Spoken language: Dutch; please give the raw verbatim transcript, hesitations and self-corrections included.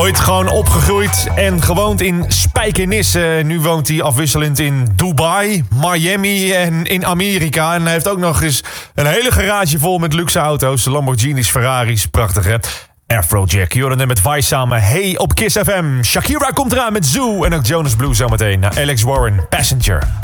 Ooit gewoon opgegroeid en gewoond in Spijkenisse. Nu woont hij afwisselend in Dubai, Miami en in Amerika. En hij heeft ook nog eens een hele garage vol met luxe auto's. Lamborghinis, Ferraris, prachtig hè. Afrojack, Jordan met Vice samen. Hey op Kiss F M. Shakira komt eraan met Zoo. En ook Jonas Blue zometeen. Naar Alex Warren, Passenger.